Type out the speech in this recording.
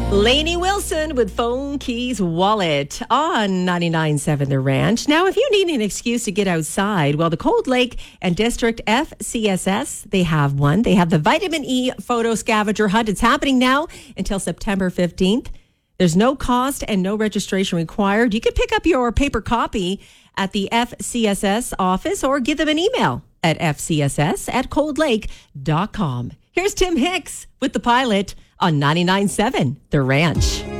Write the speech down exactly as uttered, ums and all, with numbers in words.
Lainey Wilson with Phone Keys Wallet on ninety-nine point seven The Ranch. Now, if you need an excuse to get outside, well, the Cold Lake and District F C S S, they have one. They have the Vitamin E Photo Scavenger Hunt. It's happening now until September fifteenth. There's no cost and no registration required. You can pick up your paper copy at the F C S S office or give them an email at f c s s at cold lake dot com. Here's Tim Hicks with The Pilot on ninety-nine point seven The Ranch.